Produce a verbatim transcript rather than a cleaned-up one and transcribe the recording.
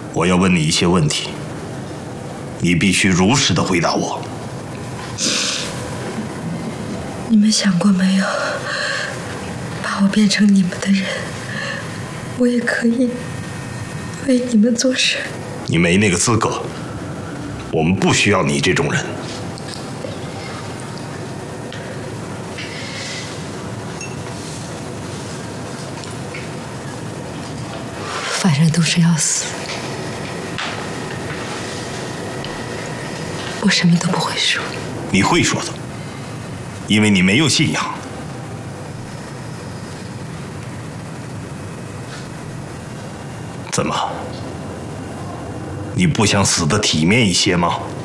我要问你一些问题，你必须如实的回答我。 你们想过没有，把我变成你们的人，我也可以为你们做事。 你没那个资格，我们不需要你这种人。 反正都是要死，我什么都不会说。 你会说的，因为你没有信仰。怎么？你不想死得体面一些吗？